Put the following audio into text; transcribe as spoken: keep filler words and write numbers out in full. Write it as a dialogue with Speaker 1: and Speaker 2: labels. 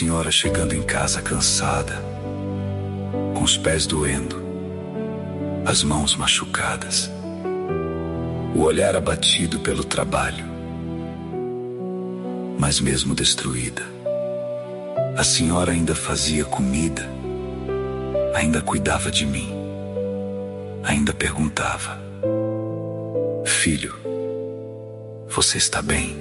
Speaker 1: Senhora chegando em casa cansada, com os pés doendo, as mãos machucadas, o olhar abatido pelo trabalho. Mas mesmo destruída, a senhora ainda fazia comida, ainda cuidava de mim, ainda perguntava: filho, você está bem?